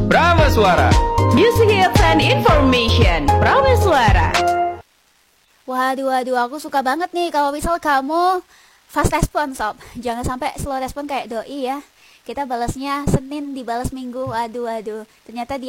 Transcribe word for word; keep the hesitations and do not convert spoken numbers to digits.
Prameswara. Music hits and information. Prameswara. Waduh, waduh, aku suka banget nih kalau misal kamu fast respon, sob. Jangan sampai slow respon kayak doi ya. Kita balasnya Senin, dibalas Minggu. Waduh, waduh. Ternyata dia